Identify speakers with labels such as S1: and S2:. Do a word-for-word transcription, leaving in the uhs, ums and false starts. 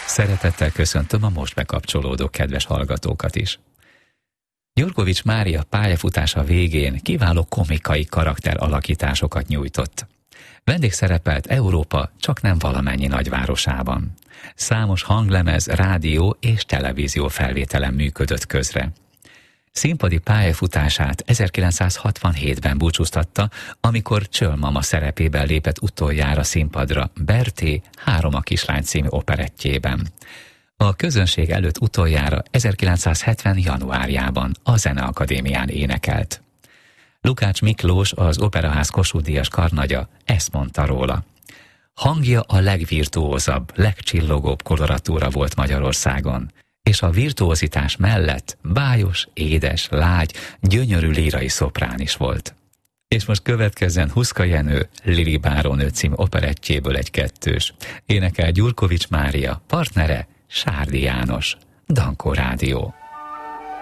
S1: Szeretettel köszöntöm a most bekapcsolódó kedves hallgatókat is. Gyurkovics Mária pályafutása végén kiváló komikai karakteralakításokat nyújtott. Vendégszerepelt Európa csaknem valamennyi nagyvárosában. Számos hanglemez, rádió és televízió felvételen működött közre. Színpadi pályafutását ezerkilencszázhatvanhétben búcsúztatta, amikor Csölmama szerepében lépett utoljára színpadra Berté Három a kislány című operettjében. A közönség előtt utoljára ezerkilencszázhetven januárjában a Zeneakadémián énekelt. Lukács Miklós, az Operaház Kossuth-díjas karnagya ezt mondta róla. Hangja a legvirtuózabb, legcsillogóbb koloratúra volt Magyarországon, és a virtuózitás mellett bájos, édes, lágy, gyönyörű lírai szoprán is volt. És most következzen Huszka Jenő, Lili bárónő című operettjéből egy kettős. Énekel Gyurkovics Mária, partnere Sárdi János. Dankó Rádió.